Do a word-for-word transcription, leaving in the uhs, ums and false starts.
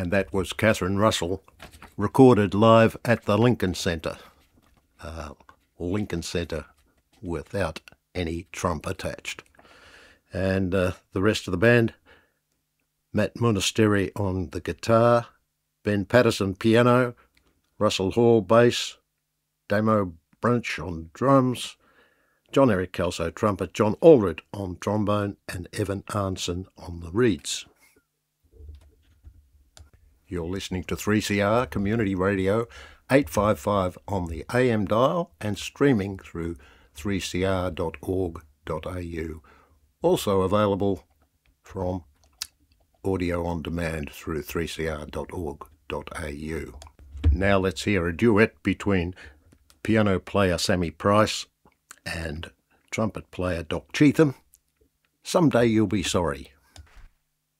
and that was Catherine Russell, recorded live at the Lincoln Centre. Uh, Lincoln Centre without any trump attached. And uh, the rest of the band, Matt Monasteri on the guitar, Ben Patterson piano, Russell Hall bass, Damo Brunch on drums, John Eric Kelso trumpet, John Aldred on trombone, and Evan Arnson on the reeds. You're listening to three C R Community Radio, eight fifty-five on the A M dial and streaming through three c r dot org dot a u. Also available from audio on demand through three c r dot org dot a u. Now let's hear a duet between piano player Sammy Price and trumpet player Doc Cheatham. Someday You'll Be Sorry.